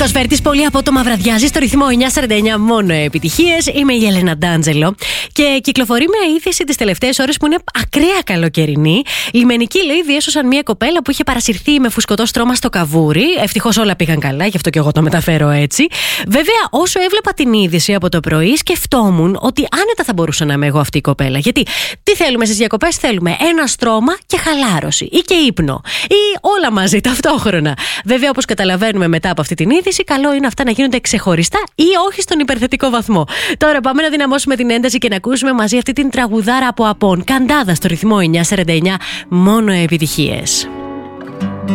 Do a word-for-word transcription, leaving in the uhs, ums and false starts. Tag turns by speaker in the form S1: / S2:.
S1: Νίκος Βέρτης, πολύ απότομα βραδιάζει στο ρυθμό εννιά σαράντα εννιά, μόνο επιτυχίες. Είμαι η Έλενα Ντάντζελο και κυκλοφορεί μια είδηση τις τελευταίες ώρες που είναι ακραία καλοκαιρινή. Λιμενικοί, λέει, διέσωσαν μια κοπέλα που είχε παρασυρθεί με φουσκωτό στρώμα στο καβούρι. Ευτυχώς όλα πήγαν καλά, γι' αυτό και εγώ το μεταφέρω έτσι. Βέβαια, όσο έβλεπα την είδηση από το πρωί, σκεφτόμουν ότι άνετα θα μπορούσα να είμαι εγώ αυτή η κοπέλα. Γιατί τι θέλουμε στις διακοπές? Θέλουμε ένα στρώμα και χαλάρωση, ή και ύπνο, ή όλα μαζί ταυτόχρονα. Βέβαια, όπως καταλαβαίνουμε μετά από αυτή την είδηση, καλό είναι αυτά να γίνονται ξεχωριστά ή όχι στον υπερθετικό βαθμό. Τώρα πάμε να δυναμώσουμε την ένταση και να ακούσουμε μαζί αυτή την τραγουδάρα από Απόν. Καντάδα στο ρυθμό εννιά σαράντα εννιά, μόνο επιτυχίες.